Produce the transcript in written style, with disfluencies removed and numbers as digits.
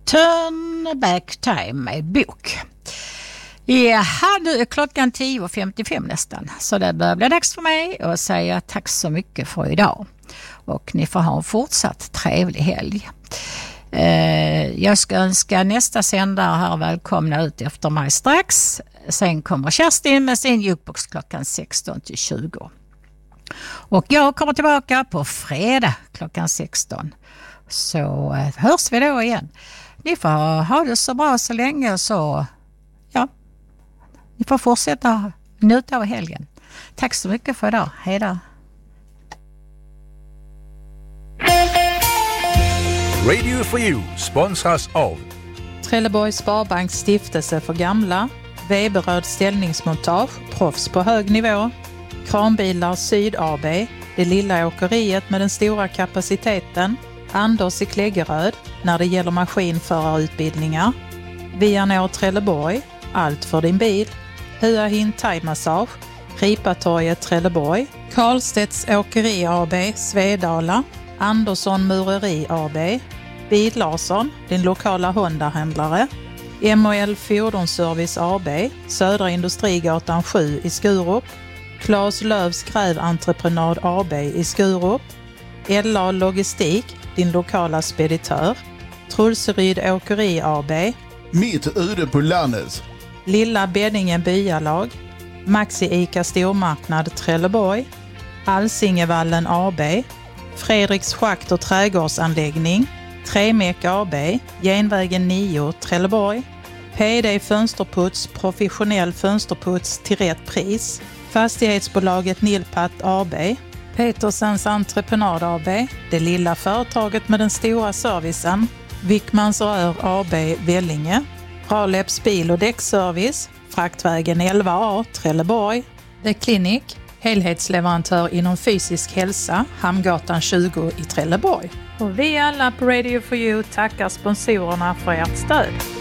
Turn Back Time med bok. Ja, nu är klockan 10:55 nästan. Så det börjar bli dags för mig att säga tack så mycket för idag. Och ni får ha en fortsatt trevlig helg. Jag ska önska nästa sändare här välkomna ut efter mig strax. Sen kommer Kerstin med sin jukebox klockan 16-20. Och jag kommer tillbaka på fredag klockan 16. Så hörs vi då igen. Ni får ha det så bra så länge, så ja, ni får fortsätta njuta av helgen. Tack så mycket för idag. Hej då. Radio for You sponsras av Trelleborgs Sparbanks stiftelse för gamla, Weberöd ställningsmontage, proffs på hög nivå, Kranbilar Syd AB, det lilla åkeriet med den stora kapaciteten, Anders i Kläggeröd när det gäller maskinförarutbildningar, Vianor Trelleborg, allt för din bil, Hua Hin Thai Massage, Ripatorget Trelleborg, Karlstedts Åkeri AB, Svedala, Andersson Mureri AB, Bil Larsson, din lokala Honda-händlare, MOL Fordonsservice AB, Södra Industrigatan 7 i Skurup, Claes Lövs Gräventreprenad AB i Skurup, LA Logistik, din lokala speditör, Trulseryd Åkeri AB, Mitt ute på landet, Lilla Beddinge Byalag, Maxi Ica Stormarknad Trelleborg, Alsingevallen AB, Fredriks Schakt och trädgårdsanläggning, Tremek AB, Genvägen 9 Trelleborg, PD Fönsterputs, professionell fönsterputs till rätt pris, Fastighetsbolaget Nilpat AB, Petersens Entreprenad AB, det lilla företaget med den stora servicen, Wickmans Rör AB Vellinge, Raleps bil- och däckservice, Fraktvägen 11A Trelleborg, The Clinic, helhetsleverantör inom fysisk hälsa, Hamngatan 20 i Trelleborg. Och vi alla på Radio for You tackar sponsorerna för ert stöd.